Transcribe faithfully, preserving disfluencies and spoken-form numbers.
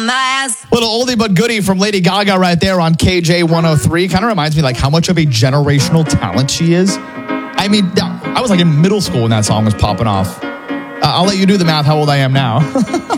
on my ass. Little oldie but goodie from Lady Gaga right there on K J one oh three. Kind of reminds me like how much of a generational talent she is. I mean, I was like in middle school when that song was popping off. Uh, I'll let you do the math how old I am now.